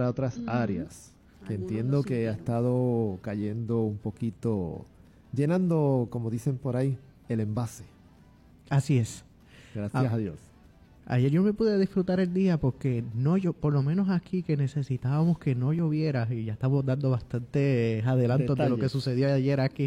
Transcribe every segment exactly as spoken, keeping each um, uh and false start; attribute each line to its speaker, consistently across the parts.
Speaker 1: para otras uh-huh. áreas, que
Speaker 2: Algunos
Speaker 1: entiendo que ha estado cayendo un poquito, llenando, como dicen por ahí, el envase.
Speaker 3: Así es.
Speaker 1: Gracias
Speaker 3: a,
Speaker 1: a Dios.
Speaker 3: Ayer yo me pude disfrutar el día porque no yo, por lo menos aquí que necesitábamos que no lloviera, y ya estamos dando bastantes adelantos Detalles. de lo que sucedió ayer aquí.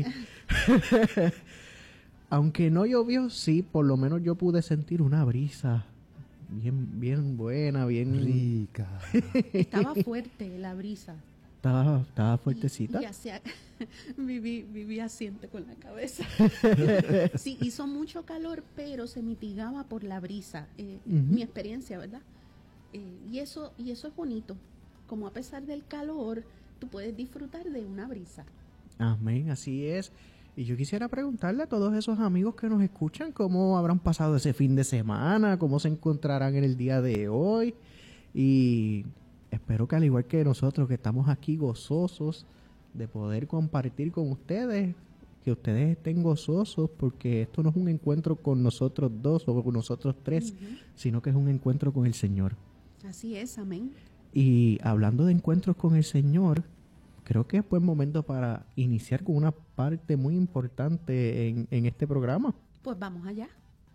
Speaker 3: Aunque no llovió, sí, por lo menos yo pude sentir una brisa bien, bien buena, bien
Speaker 1: rica.
Speaker 2: Estaba fuerte la brisa.
Speaker 3: Estaba, estaba fuertecita.
Speaker 2: Y, y hacía, viví, viví asiente con la cabeza. Sí, hizo mucho calor, pero se mitigaba por la brisa. Eh, uh-huh. Mi experiencia, ¿verdad? Eh, y eso, y eso es bonito. Como a pesar del calor, tú puedes disfrutar de una brisa.
Speaker 3: Amén, así es. Y yo quisiera preguntarle a todos esos amigos que nos escuchan cómo habrán pasado ese fin de semana, cómo se encontrarán en el día de hoy. Y espero que al igual que nosotros que estamos aquí gozosos de poder compartir con ustedes, que ustedes estén gozosos, porque esto no es un encuentro con nosotros dos o con nosotros tres, uh-huh. sino que es un encuentro con el Señor.
Speaker 2: Así es, amén.
Speaker 3: Y hablando de encuentros con el Señor, creo que es buen momento para iniciar con una parte muy importante en, en este programa.
Speaker 2: Pues vamos allá.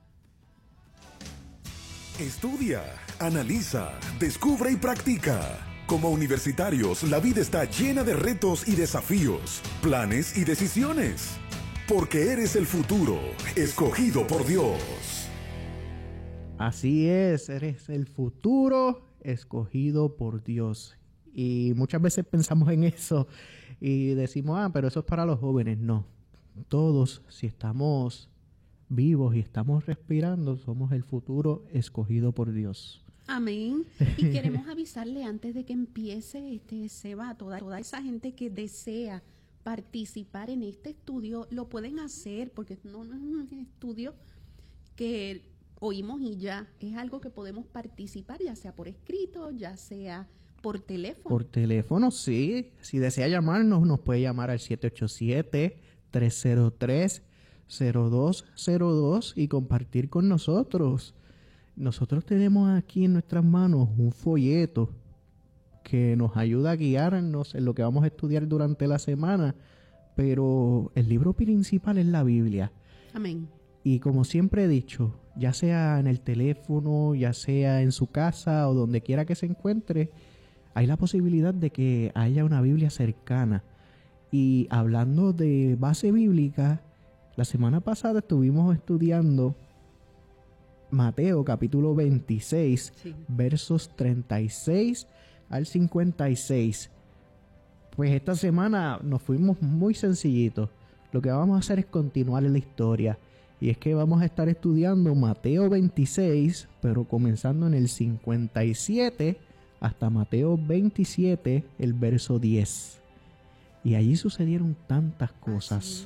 Speaker 4: Estudia, analiza, descubre y practica. Como universitarios, la vida está llena de retos y desafíos, planes y decisiones. Porque eres el futuro, escogido por Dios.
Speaker 3: Así es, eres el futuro, escogido por Dios. Y muchas veces pensamos en eso y decimos, ah, pero eso es para los jóvenes. No, todos, si estamos vivos y estamos respirando, somos el futuro escogido por Dios.
Speaker 2: Amén. Y queremos avisarle antes de que empiece este Seba, a toda, toda esa gente que desea participar en este estudio, lo pueden hacer porque no, no es un estudio que oímos y ya, es algo que podemos participar, ya sea por escrito, ya sea por teléfono.
Speaker 3: Por teléfono, sí. Si desea llamarnos, nos puede llamar al siete ocho siete, tres cero tres, cero dos cero dos y compartir con nosotros. Nosotros tenemos aquí en nuestras manos un folleto que nos ayuda a guiarnos en lo que vamos a estudiar durante la semana, pero el libro principal es la Biblia.
Speaker 2: Amén.
Speaker 3: Y como siempre he dicho, ya sea en el teléfono, ya sea en su casa o donde quiera que se encuentre, hay la posibilidad de que haya una Biblia cercana. Y hablando de base bíblica, la semana pasada estuvimos estudiando Mateo capítulo veintiséis, sí. versos treinta y seis al cincuenta y seis. Pues esta semana nos fuimos muy sencillitos. Lo que vamos a hacer es continuar en la historia. Y es que vamos a estar estudiando Mateo veintiséis, pero comenzando en el cincuenta y siete hasta Mateo veintisiete, el verso diez. Y allí sucedieron tantas cosas.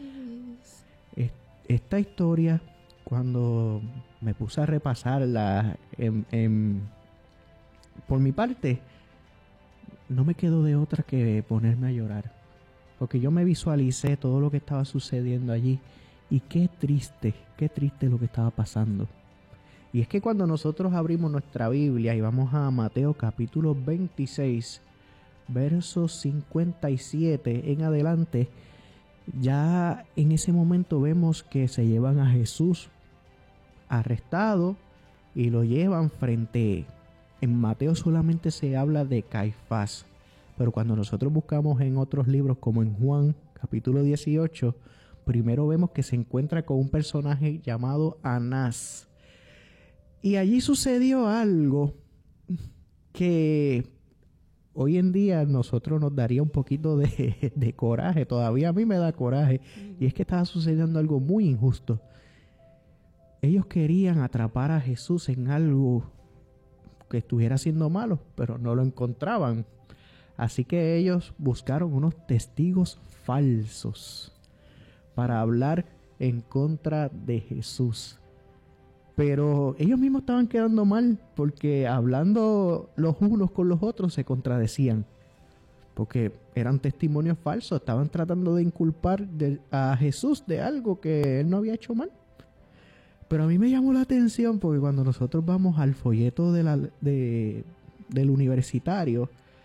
Speaker 3: Es. Esta historia, cuando me puse a repasarla en, en, por mi parte, no me quedó de otra que ponerme a llorar. Porque yo me visualicé todo lo que estaba sucediendo allí. Y qué triste, qué triste lo que estaba pasando. Y es que cuando nosotros abrimos nuestra Biblia y vamos a Mateo capítulo veintiséis, versos cincuenta y siete en adelante, ya en ese momento vemos que se llevan a Jesús arrestado y lo llevan frente. En Mateo solamente se habla de Caifás, pero cuando nosotros buscamos en otros libros como en Juan capítulo dieciocho, primero vemos que se encuentra con un personaje llamado Anás. Y allí sucedió algo que hoy en día a nosotros nos daría un poquito de, de coraje. Todavía a mí me da coraje. Y es que estaba sucediendo algo muy injusto. Ellos querían atrapar a Jesús en algo que estuviera haciendo malo, pero no lo encontraban. Así que ellos buscaron unos testigos falsos para hablar en contra de Jesús. Pero ellos mismos estaban quedando mal, porque hablando los unos con los otros se contradecían, porque eran testimonios falsos, estaban tratando de inculpar de, a Jesús de algo que él no había hecho mal. Pero a mí me llamó la atención porque cuando nosotros vamos al folleto de la, de, del universitario,